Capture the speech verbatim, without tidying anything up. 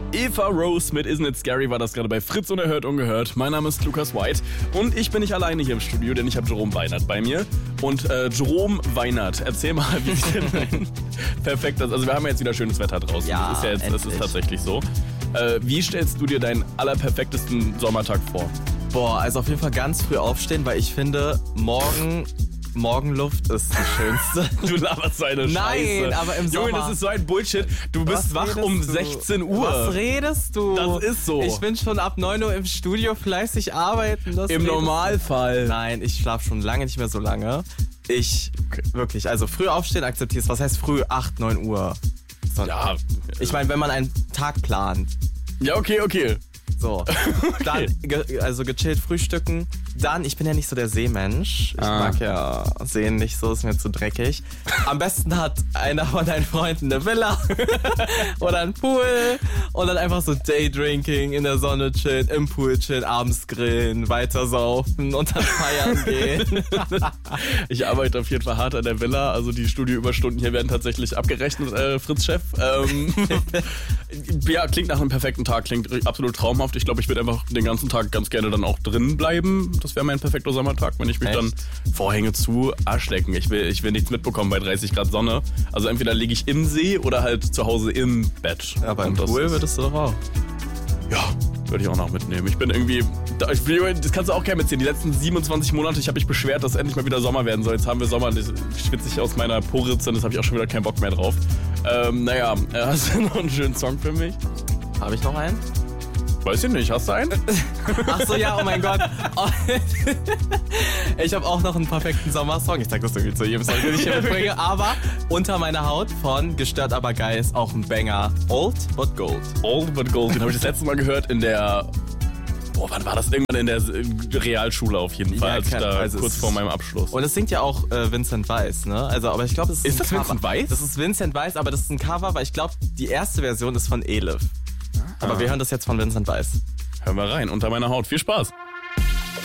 Eva Rose mit Isn't It Scary war das gerade bei Fritz Unerhört Ungehört. Mein Name ist Lukas White und ich bin nicht alleine hier im Studio, denn ich habe Jerome Weinert bei mir. Und äh, Jerome Weinert, erzähl mal, wie sieht denn dein perfektes, also wir haben ja jetzt wieder schönes Wetter draußen. Ja, das ist ja jetzt, das ist tatsächlich so. Äh, wie stellst du dir deinen allerperfektesten Sommertag vor? Boah, also auf jeden Fall ganz früh aufstehen, weil ich finde, morgen... Morgenluft ist die schönste. Du laberst so eine Scheiße. Nein, aber im Sommer. Junge, das ist so ein Bullshit. Du bist Was wach um redest du? sechzehn Uhr. Was redest du? Das ist so. Ich bin schon ab neun Uhr im Studio fleißig arbeiten. Das Im redest Normalfall. du? Nein, ich schlafe schon lange nicht mehr so lange. Ich, Okay. wirklich, also früh aufstehen akzeptierst. Was heißt früh? acht, neun Uhr. So, Ja. Ich meine, wenn man einen Tag plant. Ja, okay, okay. So, dann ge also gechillt frühstücken. Dann, ich bin ja nicht so der Seemensch. Ich Ah. mag ja Seen nicht so, ist mir zu dreckig. Am besten hat einer von deinen Freunden eine Villa oder einen Pool und dann einfach so Daydrinking, in der Sonne chillen, im Pool chillen, abends grillen, weiter saufen und dann feiern gehen. Ich arbeite auf jeden Fall hart an der Villa, also die Studioüberstunden hier werden tatsächlich abgerechnet, äh, Fritz Chef. Ähm, ja, klingt nach einem perfekten Tag, klingt absolut traumhaft. Ich glaube, ich würde einfach den ganzen Tag ganz gerne dann auch drin bleiben. Das wäre mein perfekter Sommertag, wenn ich mich Echt? dann Vorhänge zu, Arsch lecken. Ich will, ich will nichts mitbekommen bei dreißig Grad Sonne. Also entweder liege ich im See oder halt zu Hause im Bett. Aber im Und das Pool ist- würdest du doch auch. Ja, würde ich auch noch mitnehmen. Ich bin irgendwie, da- ich will, das kannst du auch gerne mitziehen. Die letzten siebenundzwanzig Monate, ich habe mich beschwert, dass endlich mal wieder Sommer werden soll. Jetzt haben wir Sommer, das schwitze ich aus meiner Poritze und jetzt habe ich auch schon wieder keinen Bock mehr drauf. Ähm, naja, äh, hast du noch einen schönen Song für mich? Habe ich noch einen? Weiß ich nicht, hast du einen? Ach so, ja, oh mein Gott. Oh. Ich habe auch noch einen perfekten Sommersong. Ich sag das irgendwie zu jedem Song, den ich hier mitbringe. Aber Unter meiner Haut von Gestört aber geil ist auch ein Banger. Old but Gold. Old but Gold, den habe ich das letzte Mal gehört in der, boah, wann war das? Irgendwann in der äh, Realschule auf jeden Fall, Ja, als ich kann- da also kurz es- vor meinem Abschluss. Und es singt ja auch äh, Vincent Weiss, ne? Also, aber ich glaube, es ist, Ist ein das Cover. Vincent Weiss? Das ist Vincent Weiss, aber das ist ein Cover, weil ich glaube, die erste Version ist von Elif. Aber wir hören das jetzt von Vincent Weiss. Hören wir rein, Unter meiner Haut. Viel Spaß.